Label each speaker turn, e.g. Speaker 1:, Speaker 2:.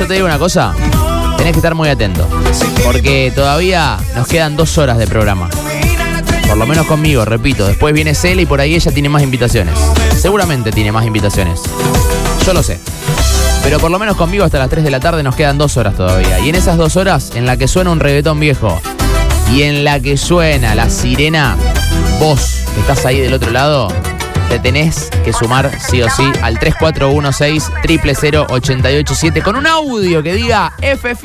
Speaker 1: yo te digo una cosa, tenés que estar muy atento, porque todavía nos quedan 2 horas de programa. Por lo menos conmigo, repito. Después viene Cele y por ahí ella tiene más invitaciones. Seguramente tiene más invitaciones. Yo lo sé. Pero por lo menos conmigo hasta las 3 de la tarde nos quedan 2 horas todavía. Y en esas 2 horas, en la que suena un reggaetón viejo y en la que suena la sirena, vos que estás ahí del otro lado, te tenés que sumar sí o sí al 3416-000-887 con un audio que diga FF.